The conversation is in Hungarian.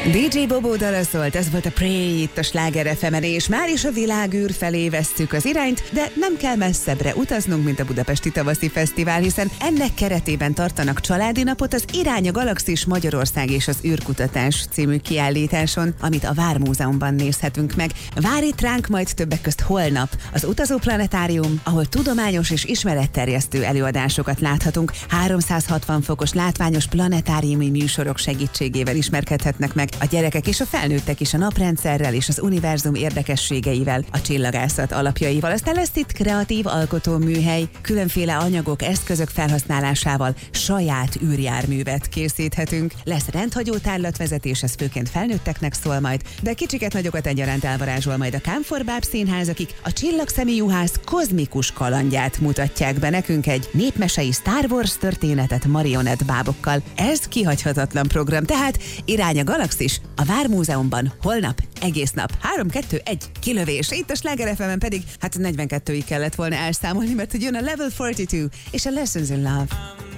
DJ Bobo dala szólt, ez volt a Pray itt a Sláger FM-en, és már is a világűr felé vesszük az irányt, de nem kell messzebbre utaznunk, mint a Budapesti Tavaszi Fesztivál, hiszen ennek keretében tartanak családi napot az Irány a Galaxis Magyarország és az űrkutatás című kiállításon, amit a Vármúzeumban nézhetünk meg. Vár itt ránk majd többek közt holnap az Utazó Planetárium, ahol tudományos és ismeretterjesztő előadásokat láthatunk. 360 fokos látványos planetáriumi műsorok segítségével ismerkedhetnek meg a gyerekek és a felnőttek is a naprendszerrel és az univerzum érdekességeivel, a csillagászat alapjaival. Aztán lesz itt kreatív alkotóműhely, különféle anyagok, eszközök felhasználásával saját űrjárművet készíthetünk. Lesz rendhagyó tárlatvezetés, ez főként felnőtteknek szól majd, de kicsiket nagyokat egyaránt elvarázsol majd a Kámforbáb Színház, akik a Csillagszemi Juhász kozmikus kalandját mutatják be nekünk egy népmesei Star Wars történetet marionettbábokkal. Ez kihagyhatatlan program, tehát Irány a Galaxis a Vármúzeumban holnap egész nap. 3-2-1 kilövés. Itt a Sláger FM-en pedig 42-ig kellett volna elszámolni, mert hogy jön a Level 42 és a Lessons in Love.